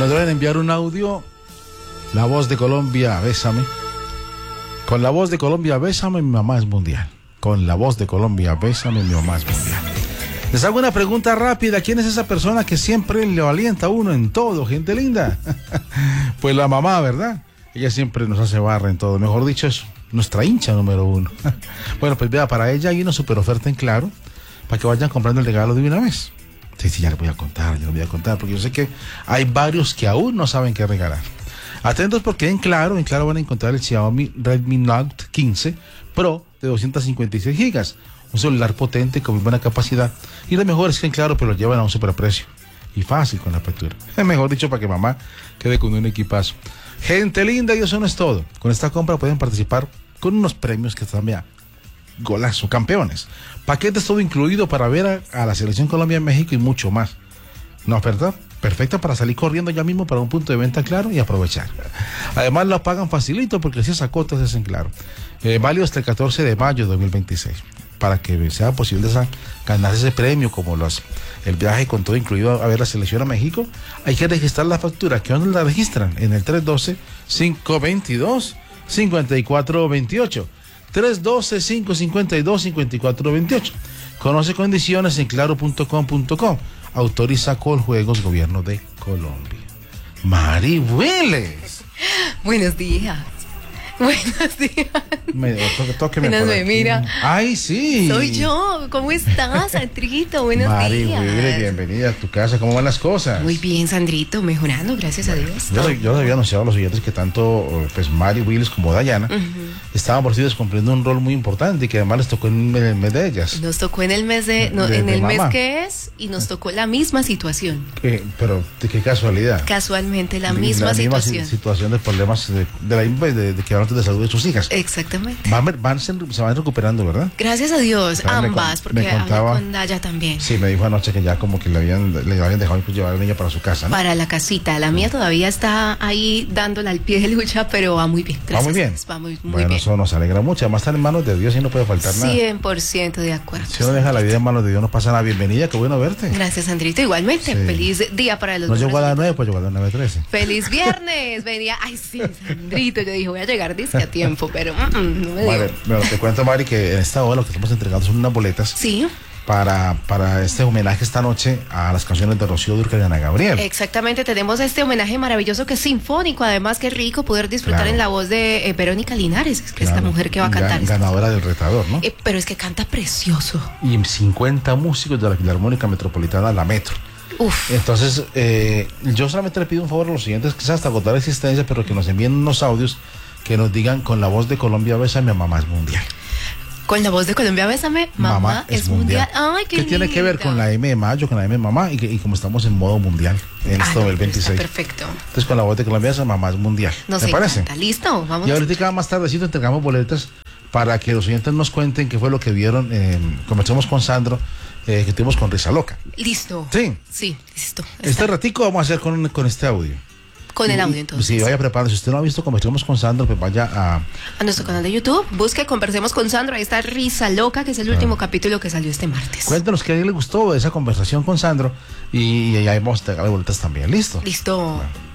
nos deben enviar un audio. La Voz de Colombia, bésame. Con La Voz de Colombia, bésame, mi mamá es mundial. Con La Voz de Colombia, bésame, mi mamá es mundial. Les hago una pregunta rápida. ¿Quién es esa persona que siempre le alienta a uno en todo, gente linda? Pues la mamá, ¿verdad? Ella siempre nos hace barra en todo. Mejor dicho, es nuestra hincha número uno. Bueno, pues vea, para ella hay una super oferta en Claro, para que vayan comprando el regalo de una vez. Sí, ya les voy a contar, porque yo sé que hay varios que aún no saben qué regalar. Atentos porque en Claro van a encontrar el Xiaomi Redmi Note 15 Pro de 256 GB. Un celular potente con muy buena capacidad. Y lo mejor es que en Claro pues lo llevan a un superprecio. Y fácil con la apertura. Mejor dicho, para que mamá quede con un equipazo. Gente linda, y eso no es todo. Con esta compra pueden participar con unos premios que están, vea, golazo, campeones. Paquetes todo incluido para ver a la Selección Colombia en México y mucho más. Una oferta perfecta para salir corriendo ya mismo para un punto de venta Claro y aprovechar. Además lo pagan facilito porque si esa cuota es en Claro. Válido hasta el 14 de mayo de 2026. Para que sea posible ganar ese premio como el viaje con todo incluido a ver la Selección a México, hay que registrar la factura. ¿Que dónde la registran? En el 312-522-5428. 312-552-5428. Conoce condiciones en claro.com.co. Autoriza Coljuegos, Gobierno de Colombia. Mari Willes. Buenos días. Buenos días. Tóqueme por aquí. Mira. Ay, sí. Soy yo. ¿Cómo estás, Sandrito? Buenos Mari días. Willes, bienvenida a tu casa. ¿Cómo van las cosas? Muy bien, Sandrito. Mejorando, gracias a Dios. Yo les había anunciado a los oyentes que tanto pues Mari Willes como Dayana estaban por sí descumpliendo un rol muy importante y que además les tocó en el mes de ellas. Nos tocó en el mes en el mes que es y nos tocó la misma situación. Pero de qué casualidad. Casualmente la misma situación. Situación de problemas de que de salud de sus hijas. Exactamente. Se van recuperando, ¿verdad? Gracias a Dios, ambas, porque hablé con Daya también. Sí, me dijo anoche que ya como que le habían dejado pues, llevar a la niña para su casa, ¿no? Para la casita. La mía todavía está ahí dándola al pie de lucha, pero va muy bien. Gracias. Va muy bien. Va muy bueno, bien. Eso nos alegra mucho. Además están en manos de Dios y no puede faltar nada. 100% de acuerdo. Si uno deja la vida en manos de Dios, no pasa nada. Bienvenida, qué bueno verte. Gracias, Andrito. Igualmente. Sí. Feliz día para los No llegó a las 9, pues llegó a las 9:13. Feliz viernes. Venía. Ay, sí, Sandrito. Yo dije, voy a llegar disque a tiempo, pero no me digo. Bueno, te cuento, Mari, que en esta hora lo que estamos entregando son unas boletas. Sí. Para este homenaje esta noche a las canciones de Rocío Dúrcal y Ana Gabriel. Exactamente, tenemos este homenaje maravilloso que es sinfónico, además qué rico poder disfrutar en la voz de Verónica Linares, que es esta mujer que va a cantar. Ganadora del retador, ¿no? Pero es que canta precioso. Y 50 músicos de la Filarmónica Metropolitana, la Metro. Uf. Entonces, yo solamente le pido un favor a los siguientes, quizás hasta agotar existencia, pero que nos envíen unos audios que nos digan con La Voz de Colombia, bésame, mi mamá es mundial. Con La Voz de Colombia, bésame, mamá es mundial. Ay, qué tiene que ver con la M de mayo, con la M de mamá y como estamos en modo mundial en esto del 26. Perfecto. Entonces con La Voz de Colombia, esa mamá es mundial. ¿Me parece? Listo, vamos. Y ahorita más tardecito entregamos boletas para que los oyentes nos cuenten qué fue lo que vieron. Conversamos con Sandro, que tuvimos con Risa Loca. Listo. Sí. Sí, listo. Este ratico vamos a hacer con este audio. Con el audio, entonces. Sí, vaya preparando. Si usted no ha visto Conversemos con Sandro, pues vaya a nuestro canal de YouTube, busque Conversemos con Sandro. Ahí está Risa Loca, que es el último capítulo que salió este martes. Cuéntanos qué a él le gustó de esa conversación con Sandro y ahí vamos a entregar boletas también. ¿Listo? Listo. Bueno.